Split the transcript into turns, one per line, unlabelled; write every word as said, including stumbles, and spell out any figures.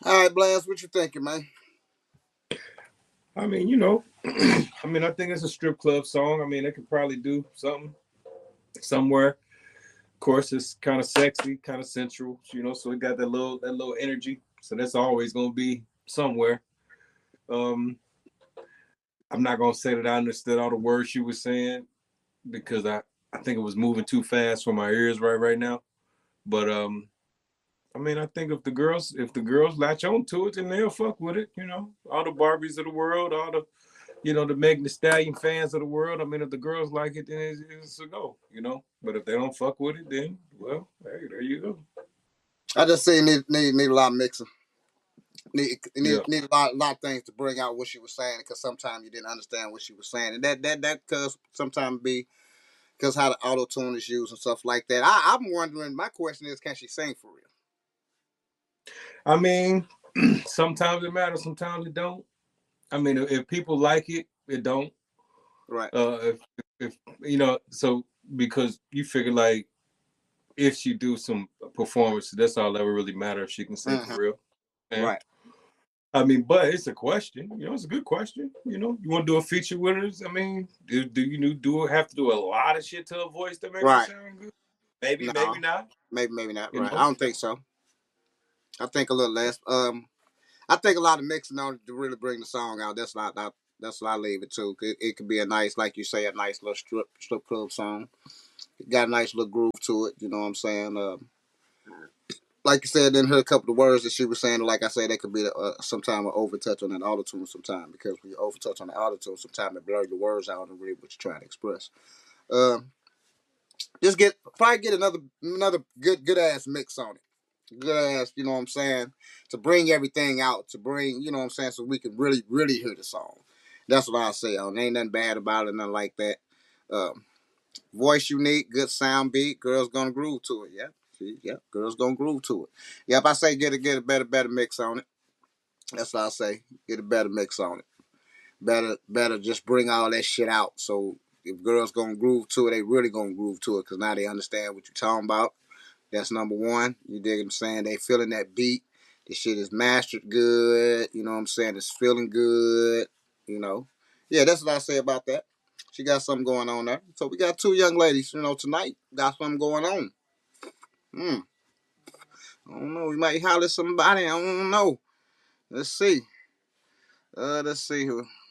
All right, Blast, what you thinking, man?
I mean, you know, I mean, I think it's a strip club song. I mean, they could probably do something somewhere. Of course, it's kind of sexy, kind of sensual, you know. So it got that little that little energy. So that's always gonna be somewhere. Um, I'm not gonna say that I understood all the words she was saying because I I think it was moving too fast for my ears right right now. But um, I mean, I think if the girls if the girls latch on to it, then they'll fuck with it. You know, all the Barbies of the world, all the you know the Megan Thee Stallion fans of the world. I mean, if the girls like it, then it's, it's a go. You know, but if they don't fuck with it, then well, hey, there you go.
I just say need need need a lot of mixing. Need need
Yeah.
need a lot, lot of things to bring out what she was saying because sometimes you didn't understand what she was saying, and that that that cause sometimes be because how the auto tune is used and stuff like that. I, I'm wondering. My question is, can she sing for real?
I mean, sometimes it matters, sometimes it don't. I mean, if, if people like it, it don't.
Right.
Uh, if, if you know, so because you figure like if she do some performance, that's all that would really matter if she can sing for
Mm-hmm.
real. And
Right.
I mean, but it's a question. You know, it's a good question. You know, you want to do a feature with her? I mean, do, do you do have to do a lot of shit to her voice to make her
Right.
sound good? Maybe, maybe
No.
not.
Maybe maybe not.
You
Right. I
know,
don't think so. I think a little less. Um. I think a lot of mixing on it to really bring the song out. That's not that. That's what I leave it to. It, it could be a nice, like you say, a nice little strip strip club song. It got a nice little groove to it. You know what I'm saying? Um, like you said, then heard a couple of words that she was saying. Like I said, that could be uh, sometime an overtouch on that auto tune. Sometime because when you overtouch on the auto tune, sometimes it blur your words out and really what you're trying to express. Um, just get probably get another another good good ass mix on it. Good ass, you know what I'm saying? To bring everything out, to bring, you know what I'm saying, so we can really really hear the song. That's what I say on. Ain't nothing bad about it, nothing like that. Um, Voice unique, good sound beat. Girls gonna groove to it. Yep. See, yep. Girls gonna groove to it. Yep. I say get a get a better better mix on it. That's what I say. Get a better mix on it. Better better just bring all that shit out. So if girls gonna groove to it, they really gonna groove to it because now they understand what you're talking about. That's number one. You dig what I'm saying? They feeling that beat. The shit is mastered good. You know what I'm saying? It's feeling good. You know. Yeah, that's what I say about that. She got something going on there. So we got two young ladies, you know, tonight. Got something going on. Hmm. I don't know. We might holler at somebody. I don't know. Let's see. Uh, let's see who.